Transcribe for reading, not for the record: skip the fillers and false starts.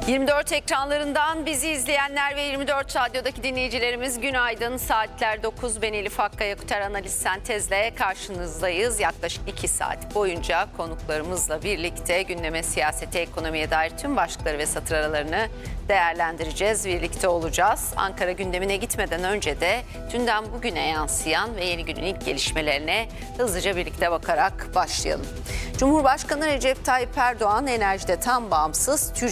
24 ekranlarından bizi izleyenler ve 24 Radyo'daki dinleyicilerimiz günaydın. Saatler 9. Ben Elif Akkaya Kuter Analiz Sentez'le karşınızdayız. Yaklaşık 2 saat boyunca konuklarımızla birlikte gündeme, siyasete, ekonomiye dair tüm başlıkları ve satır aralarını değerlendireceğiz. Birlikte olacağız. Ankara gündemine gitmeden önce de dünden bugüne yansıyan ve yeni günün ilk gelişmelerine hızlıca birlikte bakarak başlayalım. Cumhurbaşkanı Recep Tayyip Erdoğan enerjide tam bağımsız